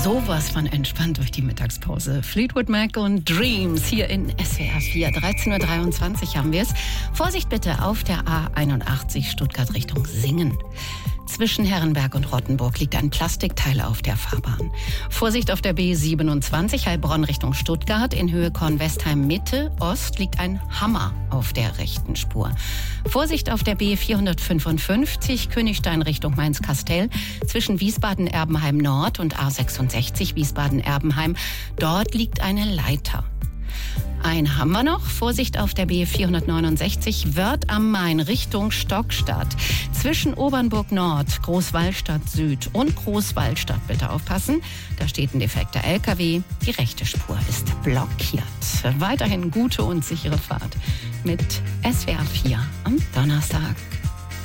Sowas von entspannt durch die Mittagspause. Fleetwood Mac und Dreams hier in SWR 4. 13.23 Uhr haben wir es. Vorsicht bitte auf der A81 Stuttgart Richtung Singen. Zwischen Herrenberg und Rottenburg liegt ein Plastikteil auf der Fahrbahn. Vorsicht auf der B27 Heilbronn Richtung Stuttgart. In Höhe Kornwestheim Mitte Ost liegt ein Hammer auf der rechten Spur. Vorsicht auf der B455 Königstein Richtung Mainz-Kastel. Zwischen Wiesbaden-Erbenheim Nord und A66 Wiesbaden-Erbenheim. Dort liegt eine Leiter. Einen haben wir noch. Vorsicht auf der B469 Wörth am Main Richtung Stockstadt. Zwischen Obernburg Nord, Großwallstadt Süd und Großwallstadt bitte aufpassen. Da steht ein defekter LKW. Die rechte Spur ist blockiert. Weiterhin gute und sichere Fahrt mit SWR 4 am Donnerstag.